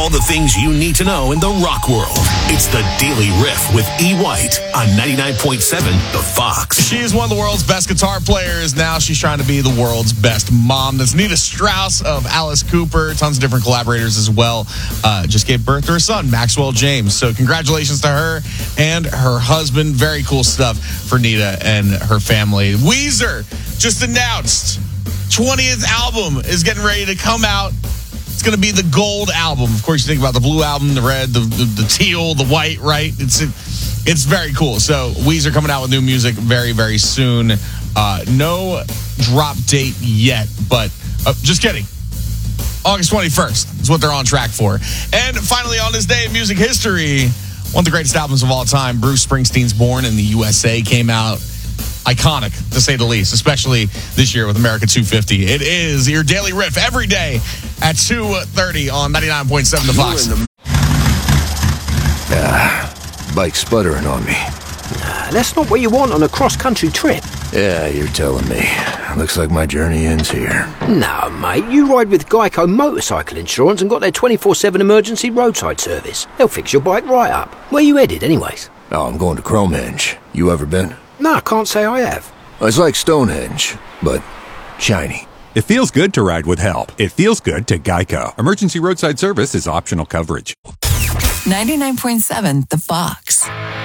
all the things you need to know in the rock world. It's the Daily Riff with E. White on 99.7 The Fox. She is one of the world's best guitar players. Now she's trying to be the world's best mom. That's Nita Strauss of Alice Cooper. Tons of different collaborators as well. Just gave birth to her son, Maxwell James. So congratulations to her and her husband. Very cool stuff for Nita and her family. Weezer just announced 20th album is getting ready to come out. It's going to be the gold album. Of course, you think about the blue album, the red, the teal, the white, right? It's very cool. So Weezer coming out with new music very, very soon. No drop date yet, but just kidding. August 21st is what they're on track for. And finally, on this day in music history, one of the greatest albums of all time, Bruce Springsteen's Born in the USA, came out. Iconic, to say the least, especially this year with America 250. It is your Daily Riff every day at 2:30 on 99.7 The Fox. Bike sputtering on me. That's not what you want on a cross-country trip. Yeah, you're telling me. Looks like my journey ends here. No, mate, you ride with Geico Motorcycle Insurance and got their 24/7 emergency roadside service. They'll fix your bike right up. Where you headed, anyways? Oh, I'm going to Cromehenge. You ever been? No, I can't say I have. It's like Stonehenge, but shiny. It feels good to ride with help. It feels good to Geico. Emergency roadside service is optional coverage. 99.7 The Fox.